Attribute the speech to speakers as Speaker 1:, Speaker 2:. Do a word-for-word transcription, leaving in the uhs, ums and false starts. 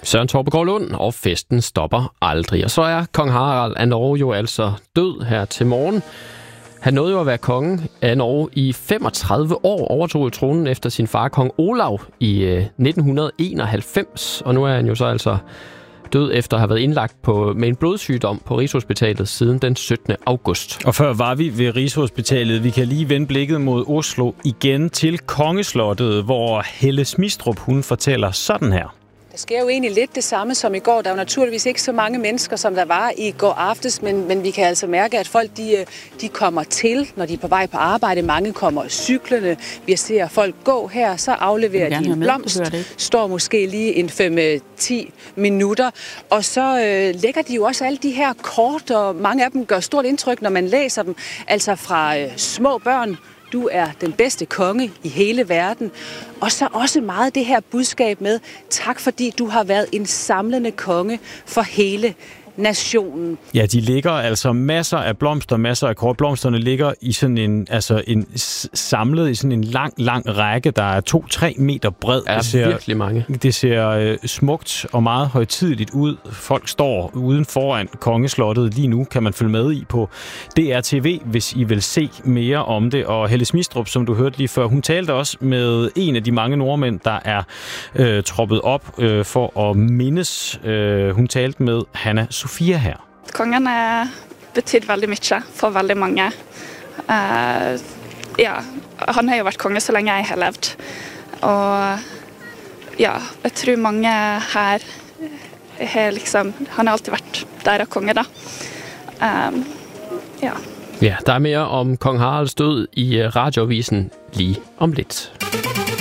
Speaker 1: Søren Torpegaard Lund, og festen stopper aldrig. Og så er kong Harald af Norge jo altså død her til morgen. Han nåede jo at være konge af Norge i femogtredive år, overtog tronen efter sin far, kong Olav, i nitten enoghalvfems. Og nu er han jo så altså død efter at have været indlagt på, med en blodsygdom på Rigshospitalet siden den syttende august.
Speaker 2: Og før var vi ved Rigshospitalet. Vi kan lige vende blikket mod Oslo igen til Kongeslottet, hvor Helle Smidstrup, hun fortæller sådan her.
Speaker 3: Der sker jo egentlig lidt det samme som i går. Der er jo naturligvis ikke så mange mennesker, som der var i går aftes, men, men vi kan altså mærke, at folk de, de kommer til, når de er på vej på arbejde. Mange kommer cyklerne. Vi ser folk gå her, så afleverer de en blomst. Står måske lige en fem til ti minutter. Og så øh, lægger de jo også alle de her kort, og mange af dem gør stort indtryk, når man læser dem. Altså fra øh, små børn. Du er den bedste konge i hele verden. Og så også meget det her budskab med, tak fordi du har været en samlende konge for hele nationen.
Speaker 2: Ja, de ligger altså masser af blomster, masser af kort. Blomsterne ligger i sådan en, altså en samlet i sådan en lang, lang række, der er to til tre meter bred.
Speaker 1: Ja, det ser virkelig mange.
Speaker 2: Det ser øh, smukt og meget højtideligt ud. Folk står uden foran Kongeslottet lige nu, kan man følge med i på D R T V, hvis I vil se mere om det. Og Helle Smidstrup, som du hørte lige før, hun talte også med en af de mange nordmænd, der er øh, troppet op øh, for at mindes. Øh, hun talte med Hanna Sofia her.
Speaker 4: Kongen er betydet veldig mye for veldig mange. Uh, ja, han har jo vært konge så lenge jeg har levd. Og ja, jeg tror mange her har liksom, han har alltid vært deres konge da. Um, ja.
Speaker 1: Ja, der er mere om kong Haralds død i radioavisen lige om lidt.